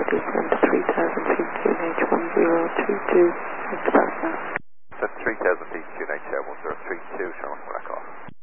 descend to 3,000 feet QNH 1032, South. That's 3,000 feet QNH 1032, Sherman, back off.